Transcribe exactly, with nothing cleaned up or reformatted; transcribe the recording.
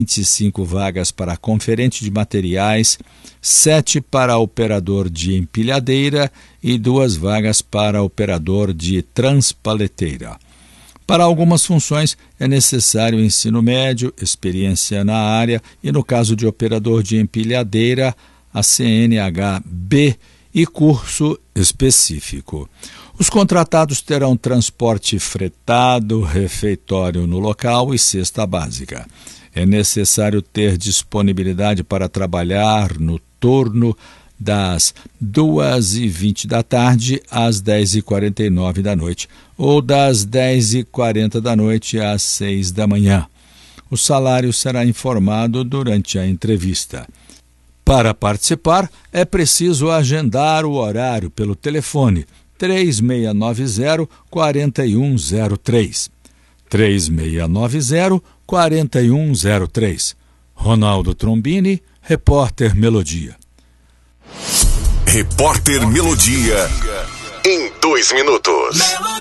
vinte e cinco vagas para conferente de materiais, sete para operador de empilhadeira e duas vagas para operador de transpaleteira. Para algumas funções é necessário ensino médio, experiência na área e, no caso de operador de empilhadeira, a C N H B e curso específico. Os contratados terão transporte fretado, refeitório no local e cesta básica. É necessário ter disponibilidade para trabalhar no turno das duas e vinte da tarde às dez e quarenta e nove da noite ou das dez e quarenta da noite às seis da manhã. O salário será informado durante a entrevista. Para participar, é preciso agendar o horário pelo telefone três seis nove zero, quatro um zero três. três seis nove zero, quatro um zero três. Ronaldo Trombini, Repórter Melodia. Repórter Melodia, em dois minutos.